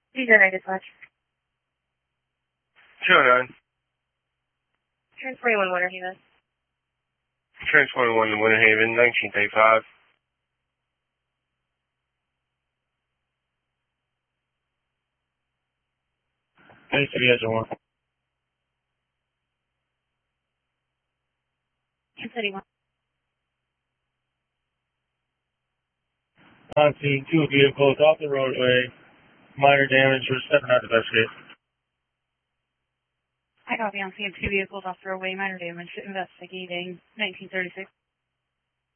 These are dispatch. 209. Transporting 1 Winter Haven. Transporting 1 to Winter Haven, 1935. Thanks to the edge of 1. City 1. On scene, 2 vehicles off the roadway. Minor damage. We're stepping out to investigate. I copy on scene 2 vehicles off the roadway. Minor damage. Investigating 1936.